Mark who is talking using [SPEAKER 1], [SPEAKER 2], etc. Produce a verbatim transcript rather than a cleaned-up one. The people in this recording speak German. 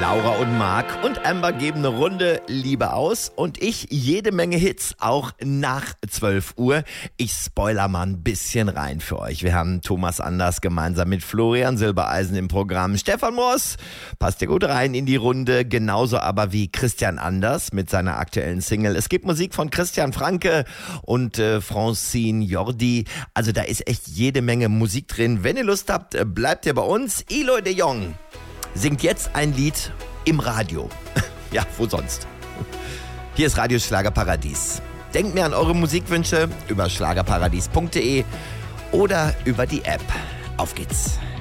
[SPEAKER 1] Laura und Marc und Amber geben eine Runde Liebe aus und ich jede Menge Hits, auch nach zwölf Uhr. Ich spoiler mal ein bisschen rein für euch. Wir haben Thomas Anders gemeinsam mit Florian Silbereisen im Programm. Stefan Moos passt ja gut rein in die Runde, genauso aber wie Christian Anders mit seiner aktuellen Single. Es gibt Musik von Christian Franke und äh, Francine Jordi. Also da ist echt jede Menge Musik drin. Wenn ihr Lust habt, bleibt ihr bei uns. Eloy de Jong singt jetzt ein Lied im Radio. Ja, wo sonst? Hier ist Radio Schlagerparadies. Denkt mir an eure Musikwünsche über schlagerparadies punkt de oder über die App. Auf geht's.